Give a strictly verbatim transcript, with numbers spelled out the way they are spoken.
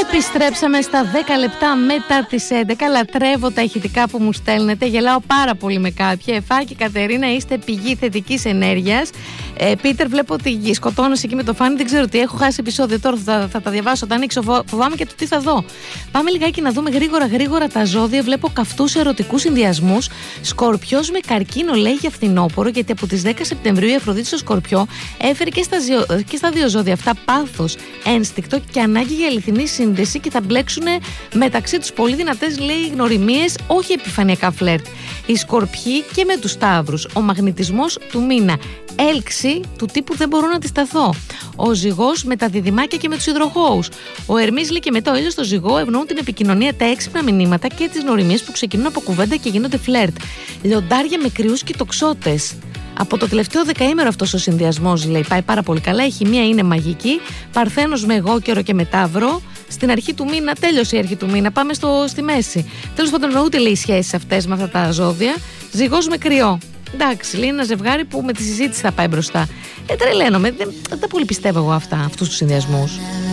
Επιστρέψαμε στα δέκα λεπτά μετά τις έντεκα. Λατρεύω τα ηχητικά που μου στέλνετε. Γελάω πάρα πολύ με κάποια. Εφάκη, Κατερίνα, είστε πηγή θετικής ενέργειας. Ε, Πίτερ, βλέπω ότι σκοτώνεσαι εκεί με το φάνη. Δεν ξέρω τι έχω χάσει επεισόδιο. Τώρα θα, θα τα διαβάσω. Θα ανοίξω. Φοβάμαι και το τι θα δω. Πάμε λιγάκι να δούμε γρήγορα γρήγορα τα ζώδια. Βλέπω καυτούς ερωτικούς συνδυασμούς. Σκορπιός με καρκίνο λέει για φθινόπωρο, γιατί από τις δέκα Σεπτεμβρίου η Αφροδίτη στο Σκορπιό έφερε και στα, και στα δύο ζώδια αυτά πάθος, ένστικτο και ανάγκη για αληθινή σύνδεση, και θα μπλέξουν μεταξύ τους πολύ δυνατές λέει γνωριμίες, όχι επιφανειακά φλερτ. Οι Σκορπιοί και με τους Σταύρους. Ο μαγνητισμός του μήνα. Έλξη του τύπου δεν μπορώ να αντισταθώ. Ο Ζυγός με τα διδυμάκια και με τους Υδροχόους. Ο Ερμής λέει και μετά ο ήλιος στο Ζυγό ευνοούν την επικοινωνία, τα έξυπνα μηνύματα και τις γνωριμίες που ξεκινούν από κουβέντα και γίνονται φλερτ. Λιοντάρια με κρυούς και τοξότες. Από το τελευταίο δεκαήμερο αυτός ο συνδυασμός λέει πάει πάρα πολύ καλά. Η χημεία είναι μαγική. Παρθένος με Γόκερο και με Ταύρο. Στην αρχή του μήνα, τέλειωσε η αρχή του μήνα. Πάμε στο, στη μέση. Τέλος πάντων, ούτε λέει οι σχέσεις αυτές με αυτά τα ζώδια. Ζυγός με Κρυό. Εντάξει, λέει ένα ζευγάρι που με τη συζήτηση θα πάει μπροστά. Ε, τρελαίνομαι. Δεν, δεν τα πολύ πιστεύω εγώ αυτά, αυτούς τους συνδυασμούς.